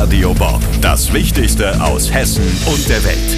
Radio Bob. Das Wichtigste aus Hessen und der Welt.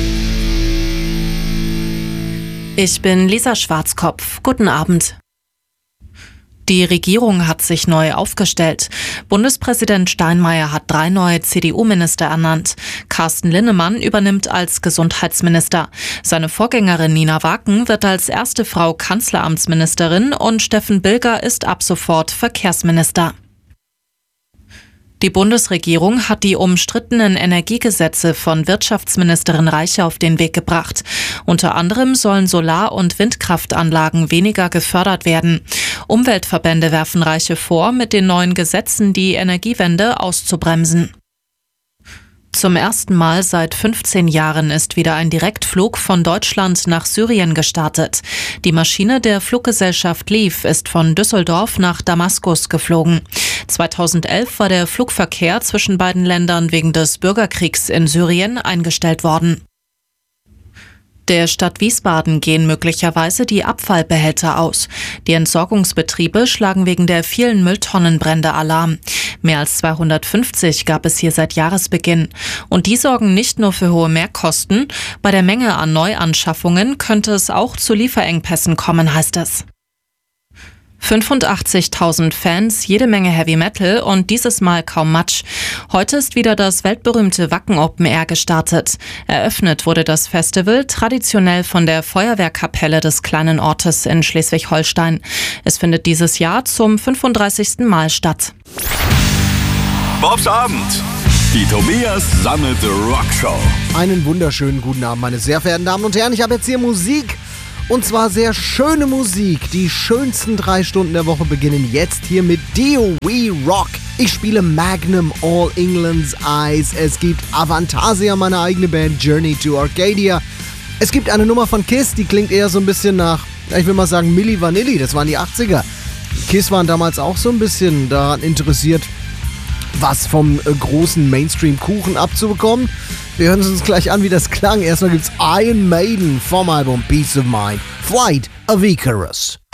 Ich bin Lisa Schwarzkopf. Guten Abend. Die Regierung hat sich neu aufgestellt. Bundespräsident Steinmeier hat 3 neue CDU-Minister ernannt. Carsten Linnemann übernimmt als Gesundheitsminister. Seine Vorgängerin Nina Waken wird als erste Frau Kanzleramtsministerin und Steffen Bilger ist ab sofort Verkehrsminister. Die Bundesregierung hat die umstrittenen Energiegesetze von Wirtschaftsministerin Reiche auf den Weg gebracht. Unter anderem sollen Solar- und Windkraftanlagen weniger gefördert werden. Umweltverbände werfen Reiche vor, mit den neuen Gesetzen die Energiewende auszubremsen. Zum ersten Mal seit 15 Jahren ist wieder ein Direktflug von Deutschland nach Syrien gestartet. Die Maschine der Fluggesellschaft Leaf ist von Düsseldorf nach Damaskus geflogen. 2011 war der Flugverkehr zwischen beiden Ländern wegen des Bürgerkriegs in Syrien eingestellt worden. Der Stadt Wiesbaden gehen möglicherweise die Abfallbehälter aus. Die Entsorgungsbetriebe schlagen wegen der vielen Mülltonnenbrände Alarm. Mehr als 250 gab es hier seit Jahresbeginn. Und die sorgen nicht nur für hohe Mehrkosten. Bei der Menge an Neuanschaffungen könnte es auch zu Lieferengpässen kommen, heißt es. 85.000 Fans, jede Menge Heavy Metal und dieses Mal kaum Matsch. Heute ist wieder das weltberühmte Wacken Open Air gestartet. Eröffnet wurde das Festival traditionell von der Feuerwehrkapelle des kleinen Ortes in Schleswig-Holstein. Es findet dieses Jahr zum 35. Mal statt. Bobs Abend. Die Tobias Sammelte Rockshow. Einen wunderschönen guten Abend, meine sehr verehrten Damen und Herren. Ich habe jetzt hier Musik. Und zwar sehr schöne Musik. Die schönsten 3 Stunden der Woche beginnen jetzt hier mit Dio We Rock. Ich spiele Magnum, All England's Eyes. Es gibt Avantasia, meine eigene Band, Journey to Arcadia. Es gibt eine Nummer von Kiss, die klingt eher so ein bisschen nach, ich will mal sagen, Milli Vanilli. Das waren die 80er. Kiss waren damals auch so ein bisschen daran interessiert, was vom großen Mainstream-Kuchen abzubekommen. Wir hören es uns gleich an, wie das klang. Erstmal gibt's Iron Maiden vom Album Peace of Mind, Flight of Icarus.